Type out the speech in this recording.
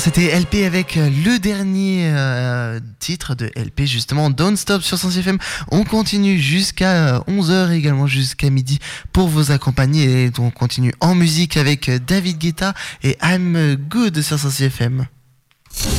C'était LP avec le dernier titre de LP justement, Don't Stop sur Sensi FM. On continue jusqu'à 11h également jusqu'à midi pour vous accompagner et on continue en musique avec David Guetta et I'm Good sur Sensi FM.